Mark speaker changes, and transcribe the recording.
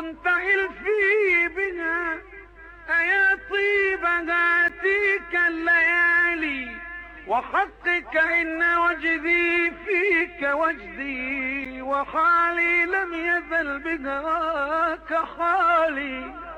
Speaker 1: انتهي في بها أيا طيب هاتيك الليالي، وحقك إن وجدي فيك وجدي، وحالي لم يزل بهاك حالي.